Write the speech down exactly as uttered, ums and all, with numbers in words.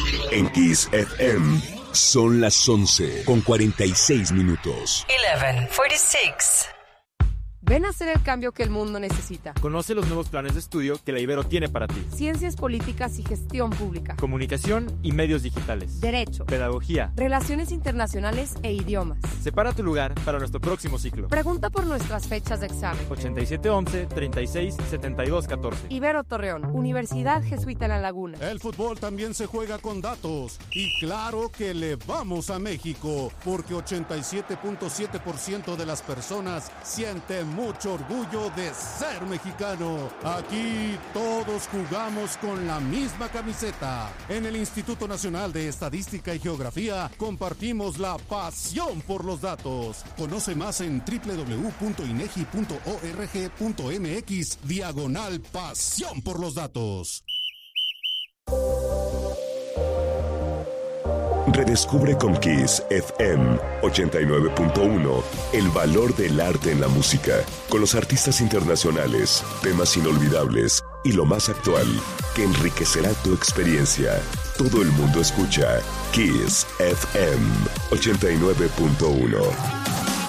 En Kiss F M son las once con cuarenta y seis minutos. once cuarenta y seis. Ven a hacer el cambio que el mundo necesita. Conoce los nuevos planes de estudio que la Ibero tiene para ti. Ciencias políticas y gestión pública. Comunicación y medios digitales. Derecho. Pedagogía. Relaciones internacionales e idiomas. Separa tu lugar para nuestro próximo ciclo. Pregunta por nuestras fechas de examen. ochenta y siete once, treinta y seis, setenta y dos catorce. Ibero Torreón, Universidad Jesuita en La Laguna. El fútbol también se juega con datos. Y claro que le vamos a México, porque ochenta y siete punto siete por ciento de las personas sienten mucho orgullo de ser mexicano. Aquí todos jugamos con la misma camiseta. En el Instituto Nacional de Estadística y Geografía compartimos la pasión por los datos. Conoce más en doble u doble u doble u punto inegi punto org punto mx diagonal pasión por los datos. Redescubre con Kiss F M ochenta y nueve punto uno el valor del arte en la música, con los artistas internacionales, temas inolvidables y lo más actual, que enriquecerá tu experiencia. Todo el mundo escucha Kiss F M ochenta y nueve punto uno.